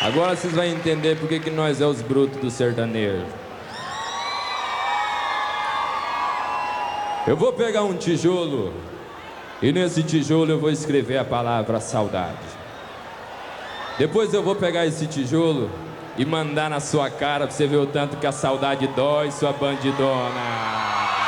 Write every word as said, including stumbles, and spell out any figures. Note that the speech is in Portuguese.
Agora vocês vão entender por que que nós é os brutos do sertanejo. Eu vou pegar um tijolo e nesse tijolo eu vou escrever a palavra saudade. Depois eu vou pegar esse tijolo e mandar na sua cara pra você ver o tanto que a saudade dói, sua bandidona.